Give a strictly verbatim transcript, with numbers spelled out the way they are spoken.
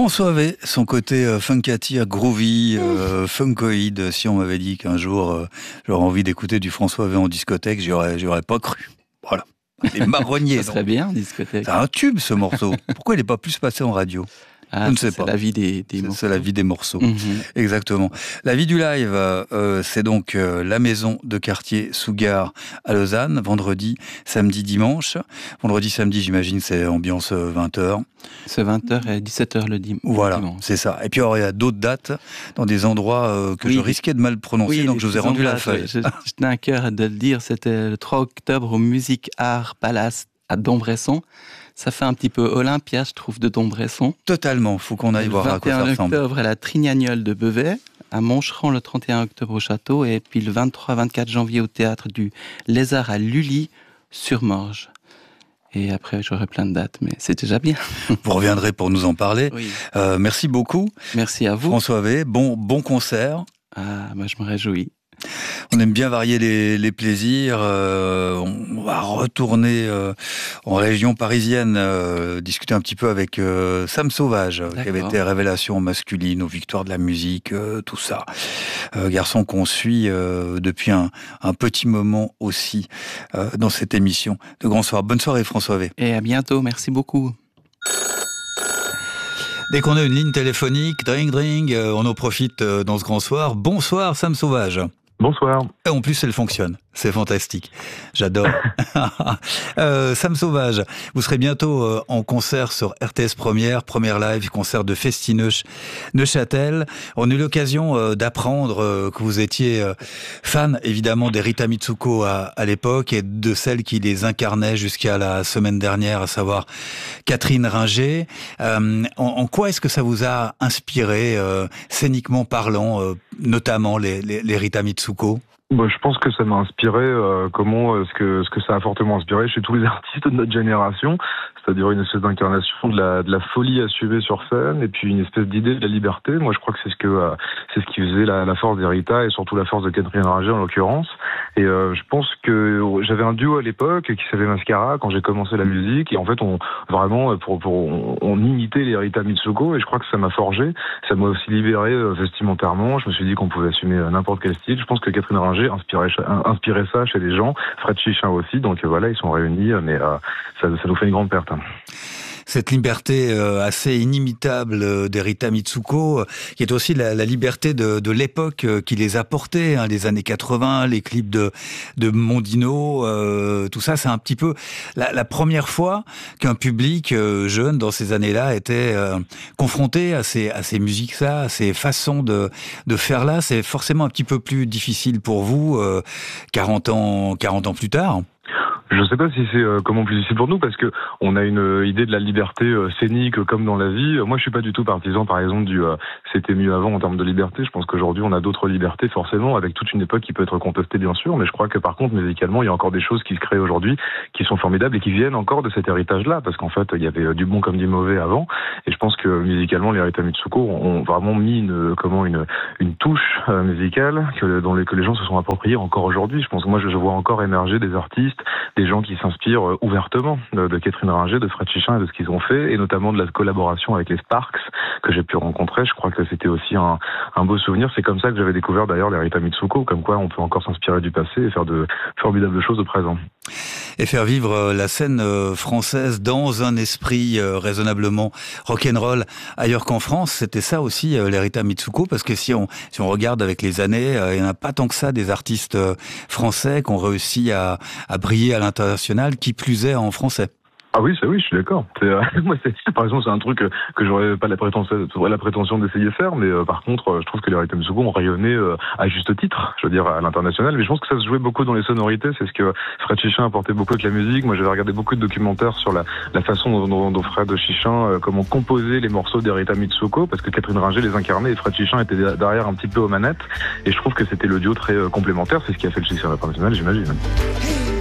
François avait son côté euh, funkatir, groovy, euh, funkoïde. Si on m'avait dit qu'un jour euh, j'aurais envie d'écouter du François Avait en discothèque, j'y aurais, j'y aurais pas cru. Voilà. Les marronniers. Ça serait bien en discothèque. C'est un tube ce morceau. Pourquoi il n'est pas plus passé en radio? Ah, Je ne sais c'est pas. la vie des, des c'est, morceaux. c'est la vie des morceaux. Mm-hmm. Exactement. La vie du live, euh, c'est donc euh, la maison de quartier sous gare à Lausanne, vendredi, samedi, dimanche. Vendredi, samedi, j'imagine, c'est ambiance vingt heures. C'est vingt heures et dix-sept heures le dim- Voilà, dimanche. c'est ça. Et puis alors, il y a d'autres dates dans des endroits euh, que Oui. je risquais de mal prononcer, Oui, donc je vous ai rendu la feuille. Je, je tenais à cœur de le dire, c'était le trois octobre au Music Art Palace à Dombresson. Ça fait un petit peu Olympia, je trouve, de Dombresson. Totalement, faut qu'on aille voir à quoi ça Le vingt et un ressemble. octobre à la Trignagnole de Bevet, à Moncheran le trente et un octobre au Château, et puis le vingt-trois vingt-quatre janvier au théâtre du Lézard à Lully sur Morges. Et après, j'aurai plein de dates, mais c'est déjà bien. Vous reviendrez pour nous en parler. Oui. Euh, merci beaucoup. Merci à vous. François Avait, bon, bon concert. Ah, bah, je me réjouis. On aime bien varier les, les plaisirs. Euh, on va retourner euh, en région parisienne, euh, discuter un petit peu avec euh, Sam Sauvage, D'accord. qui avait été révélation masculine aux victoires de la musique, euh, tout ça. Euh, garçon qu'on suit euh, depuis un, un petit moment aussi euh, dans cette émission de Grand Soir. Bonne soirée François Avait. Et à bientôt, merci beaucoup. Dès qu'on a une ligne téléphonique, dring dring, euh, on en profite euh, dans ce Grand Soir. Bonsoir Sam Sauvage. Bonsoir. Et en plus, elle fonctionne. C'est fantastique. J'adore. euh, Sam Sauvage, vous serez bientôt euh, en concert sur R T S Première, Première Live, concert de Festineuch Neuchâtel. On a eu l'occasion euh, d'apprendre euh, que vous étiez euh, fan, évidemment, des Rita Mitsuko à, à l'époque et de celle qui les incarnait jusqu'à la semaine dernière, à savoir Catherine Ringer. Euh, en, en quoi est-ce que ça vous a inspiré, euh, scéniquement parlant, euh, notamment les, les, les Rita Mitsuko? Bah, je pense que ça m'a inspiré, euh, comment, euh, ce que, ce que ça a fortement inspiré chez tous les artistes de notre génération, c'est-à-dire une espèce d'incarnation de la, de la folie assumée sur scène, et puis une espèce d'idée de la liberté. Moi, je crois que c'est ce que, euh, c'est ce qui faisait la, la force d'Erita, et surtout la force de Catherine Ringer, en l'occurrence. Et, euh, je pense que j'avais un duo à l'époque qui s'appelait Mascara, quand j'ai commencé la musique, et en fait, on, vraiment, pour, pour, on, on imitait les Rita Mitsuko, et je crois que ça m'a forgé. Ça m'a aussi libéré, euh, vestimentairement. Je me suis dit qu'on pouvait assumer n'importe quel style. Je pense que Catherine Ringer inspirer, inspirer ça chez les gens, Fred Chichin aussi, donc voilà, ils sont réunis, mais euh, ça, ça nous fait une grande perte. Cette liberté euh, assez inimitable euh, des Rita Mitsuko, euh, qui est aussi la, la liberté de, de l'époque euh, qui les a portés, hein, les années quatre-vingts, les clips de, de Mondino, euh, tout ça, c'est un petit peu la, la première fois qu'un public euh, jeune dans ces années-là était euh, confronté à ces, à ces musiques-là, à ces façons de, de faire là. C'est forcément un petit peu plus difficile pour vous, euh, quarante ans, quarante ans plus tard. Je ne sais pas si c'est euh, comment plus difficile pour nous, parce que on a une euh, idée de la liberté euh, scénique euh, comme dans la vie. Moi, je suis pas du tout partisan, par exemple, du euh, c'était mieux avant en termes de liberté. Je pense qu'aujourd'hui, on a d'autres libertés, forcément, avec toute une époque qui peut être contestée, bien sûr. Mais je crois que, par contre, musicalement, il y a encore des choses qui se créent aujourd'hui, qui sont formidables et qui viennent encore de cet héritage-là, parce qu'en fait, il y avait euh, du bon comme du mauvais avant. Et je pense que musicalement, les Rita Mitsuko ont vraiment mis une comment une une touche euh, musicale que dans les que les gens se sont appropriés encore aujourd'hui. Je pense que moi, je, je vois encore émerger des artistes, des gens qui s'inspirent ouvertement de, de Catherine Ringer, de Fred Chichin et de ce qu'ils ont fait, et notamment de la collaboration avec les Sparks que j'ai pu rencontrer. Je crois que c'était aussi un, un beau souvenir. C'est comme ça que j'avais découvert d'ailleurs les Rita Mitsuko, comme quoi on peut encore s'inspirer du passé et faire de formidables choses au présent. Et faire vivre la scène française dans un esprit raisonnablement rock'n'roll ailleurs qu'en France, c'était ça aussi les Rita Mitsuko, parce que si on, si on regarde avec les années, il n'y en a pas tant que ça des artistes français qui ont réussi à, à briller à l'international, qui plus est en français. Ah oui, c'est oui, je suis d'accord. C'est, euh, moi, c'est, par exemple, c'est un truc que, que j'aurais pas la prétention, la prétention d'essayer de faire, mais euh, par contre, euh, je trouve que les Rita Mitsuko ont rayonné euh, à juste titre, je veux dire, à l'international. Mais je pense que ça se jouait beaucoup dans les sonorités. C'est ce que Fred Chichin apportait beaucoup avec la musique. Moi, j'avais regardé beaucoup de documentaires sur la, la façon dont, dont, dont Fred Chichin, euh, comment composer les morceaux des Rita Mitsuko, parce que Catherine Ringer les incarnait et Fred Chichin était derrière un petit peu aux manettes. Et je trouve que c'était le duo très euh, complémentaire. C'est ce qui a fait le succès international, j'imagine.